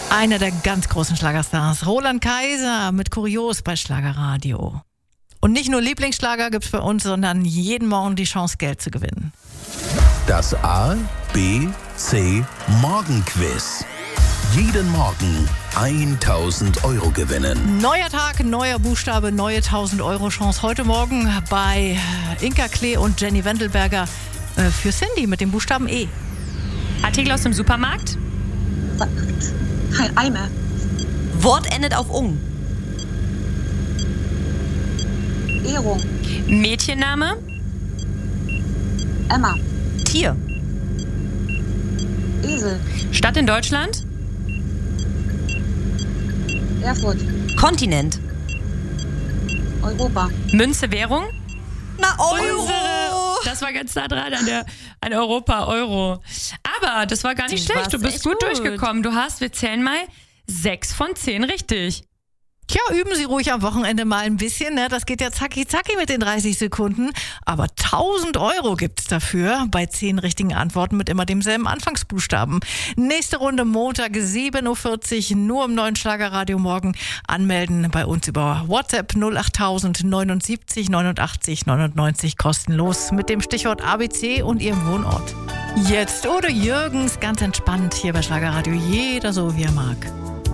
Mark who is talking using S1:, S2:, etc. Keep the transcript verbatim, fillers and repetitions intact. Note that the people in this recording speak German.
S1: Einer der ganz großen Schlagerstars, Roland Kaiser mit Kurios bei Schlagerradio. Und nicht nur Lieblingsschlager gibt's bei uns, sondern jeden Morgen die Chance, Geld zu gewinnen.
S2: Das A, B, C Morgenquiz. Jeden Morgen tausend Euro gewinnen.
S1: Neuer Tag, neuer Buchstabe, neue tausend Euro Chance. Heute Morgen bei Inka Klee und Jenny Wendelberger äh, für Cindy mit dem Buchstaben E.
S3: Artikel aus dem Supermarkt.
S4: Kein Eimer.
S5: Wort endet auf ung.
S4: Ehrung.
S3: Mädchenname.
S4: Emma.
S5: Tier.
S4: Esel.
S3: Stadt in Deutschland.
S4: Erfurt.
S5: Kontinent.
S4: Europa.
S3: Münze, Währung.
S5: Na, Euro!
S3: Unsere. Das war ganz nah dran an der an Europa, Euro. Aber das war gar nicht
S5: Du
S3: schlecht. Du
S5: warst
S3: bist
S5: echt
S3: gut,
S5: gut.
S3: durchgekommen. Du hast, wir zählen mal, sechs von zehn richtig.
S1: Tja, üben Sie ruhig am Wochenende mal ein bisschen, ne? Das geht ja zacki zacki mit den dreißig Sekunden. Aber tausend Euro gibt's dafür bei zehn richtigen Antworten mit immer demselben Anfangsbuchstaben. Nächste Runde Montag, sieben Uhr vierzig, nur im neuen Schlagerradio morgen. Anmelden bei uns über WhatsApp null acht tausend neunundsiebzig neunundachtzig neunundneunzig kostenlos mit dem Stichwort A B C und Ihrem Wohnort. Jetzt Udo Jürgens, ganz entspannt hier bei Schlagerradio. Jeder so, wie er mag.